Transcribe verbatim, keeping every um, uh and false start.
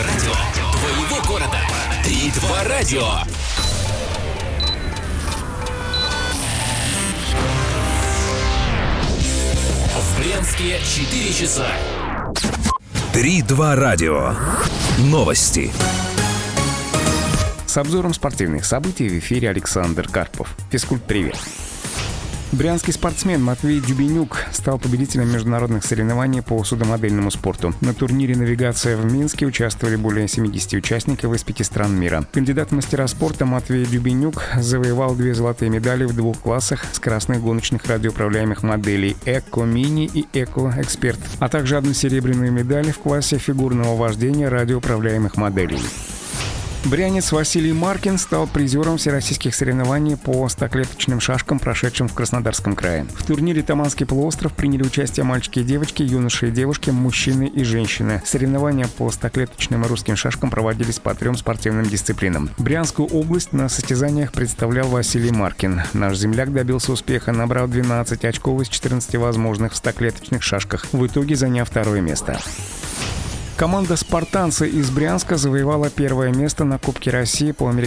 Радио твоего города. Три-два радио. В Брянске четыре часа. Три-два радио. Новости. С обзором спортивных событий в эфире Александр Карпов. Физкульт-привет. Брянский спортсмен Матвей Дюбенюк стал победителем международных соревнований по судомодельному спорту. На турнире «Навигация» в Минске участвовали более семидесяти участников из пяти стран мира. Кандидат в мастера спорта Матвей Дюбенюк завоевал две золотые медали в двух классах скоростных гоночных радиоуправляемых моделей «Эко-мини» и «Эко-эксперт», а также одну серебряную медаль в классе фигурного вождения радиоуправляемых моделей. Брянец Василий Маркин стал призером всероссийских соревнований по стоклеточным шашкам, прошедшим в Краснодарском крае. В турнире «Таманский полуостров» приняли участие мальчики и девочки, юноши и девушки, мужчины и женщины. Соревнования по стоклеточным и русским шашкам проводились по трем спортивным дисциплинам. Брянскую область на состязаниях представлял Василий Маркин. Наш земляк добился успеха, набрав двенадцать очков из четырнадцати возможных в стоклеточных шашках, в итоге заняв второе место. Команда «Спартанцы» из Брянска завоевала первое место на Кубке России по американскому